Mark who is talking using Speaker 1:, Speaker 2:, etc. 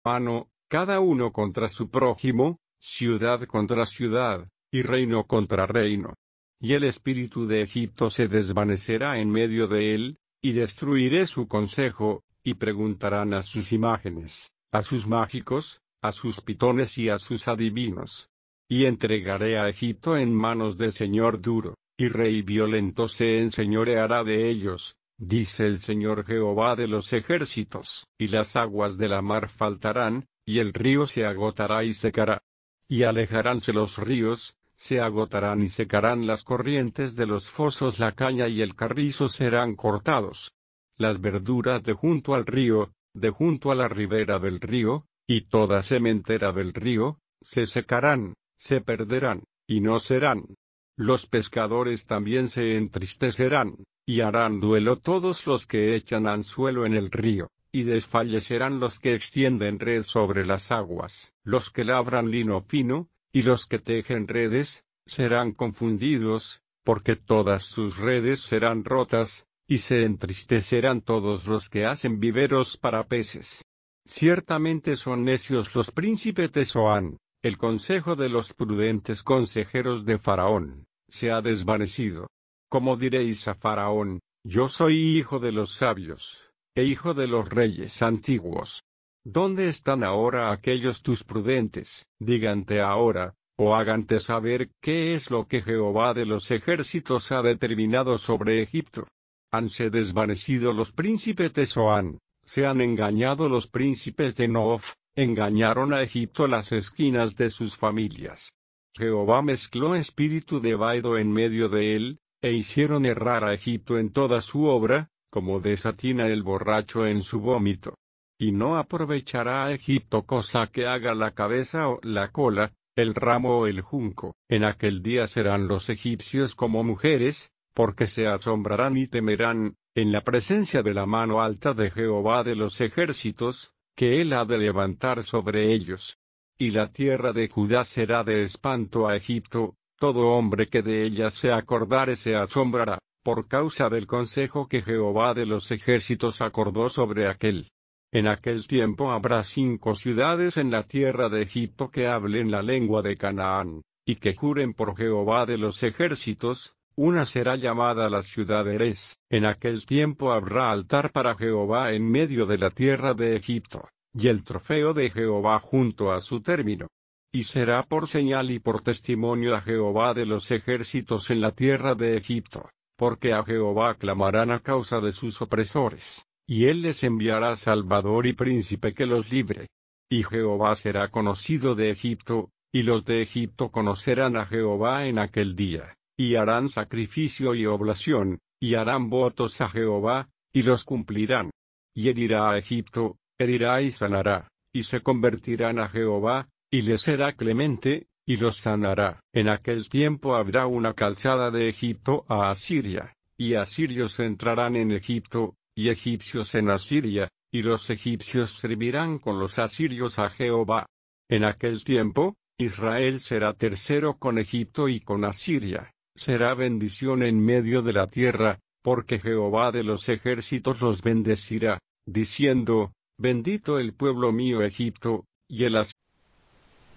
Speaker 1: mano, cada uno contra su prójimo, ciudad contra ciudad, y reino contra reino. Y el espíritu de Egipto se desvanecerá en medio de él, y destruiré su consejo, y preguntarán a sus imágenes, a sus mágicos, a sus pitones y a sus adivinos. Y entregaré a Egipto en manos del Señor duro, y rey violento se enseñoreará de ellos, dice el Señor Jehová de los ejércitos. Y las aguas de la mar faltarán, y el río se agotará y secará. Y alejaránse los ríos, se agotarán y secarán las corrientes de los fosos, la caña y el carrizo serán cortados. Las verduras de junto al río, de junto a la ribera del río, y toda sementera del río, se secarán, se perderán, y no serán. Los pescadores también se entristecerán, y harán duelo todos los que echan anzuelo en el río, y desfallecerán los que extienden red sobre las aguas. Los que labran lino fino, y los que tejen redes, serán confundidos, porque todas sus redes serán rotas, y se entristecerán todos los que hacen viveros para peces. Ciertamente son necios los príncipes de Zoán, el consejo de los prudentes consejeros de Faraón, se ha desvanecido. ¿Cómo diréis a Faraón, yo soy hijo de los sabios, e hijo de los reyes antiguos? ¿Dónde están ahora aquellos tus prudentes? Dígante ahora, o hágante saber qué es lo que Jehová de los ejércitos ha determinado sobre Egipto. Hanse desvanecido los príncipes de Zoán, se han engañado los príncipes de Noof, engañaron a Egipto las esquinas de sus familias. Jehová mezcló espíritu de vaido en medio de él, e hicieron errar a Egipto en toda su obra, como desatina el borracho en su vómito. Y no aprovechará a Egipto cosa que haga la cabeza o la cola, el ramo o el junco. En aquel día serán los egipcios como mujeres, porque se asombrarán y temerán, en la presencia de la mano alta de Jehová de los ejércitos, que él ha de levantar sobre ellos. Y la tierra de Judá será de espanto a Egipto, todo hombre que de ella se acordare se asombrará, por causa del consejo que Jehová de los ejércitos acordó sobre aquel. En aquel tiempo habrá 5 ciudades en la tierra de Egipto que hablen la lengua de Canaán, y que juren por Jehová de los ejércitos. Una será llamada la ciudad de Erez. En aquel tiempo habrá altar para Jehová en medio de la tierra de Egipto, y el trofeo de Jehová junto a su término. Y será por señal y por testimonio a Jehová de los ejércitos en la tierra de Egipto, porque a Jehová clamarán a causa de sus opresores, y él les enviará Salvador y príncipe que los libre. Y Jehová será conocido de Egipto, y los de Egipto conocerán a Jehová en aquel día. Y harán sacrificio y oblación, y harán votos a Jehová, y los cumplirán. Y herirá a Egipto, herirá y sanará, y se convertirán a Jehová, y les será clemente, y los sanará. En aquel tiempo habrá una calzada de Egipto a Asiria, y asirios entrarán en Egipto, y egipcios en Asiria, y los egipcios servirán con los asirios a Jehová. En aquel tiempo, Israel será tercero con Egipto y con Asiria. Será bendición en medio de la tierra, porque Jehová de los ejércitos los bendecirá, diciendo, bendito el pueblo mío Egipto, y el